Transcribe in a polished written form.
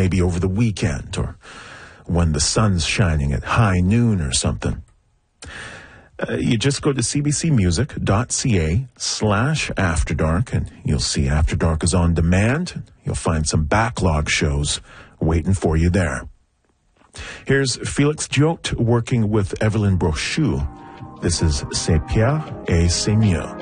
maybe over the weekend or when the sun's shining at high noon or something. You just go to cbcmusic.ca/afterdark and you'll see After Dark is on demand. You'll find some backlog shows waiting for you there. Here's Felix Jote working with Evelyn Brochu. This is C'est Pierre et c'est mieux.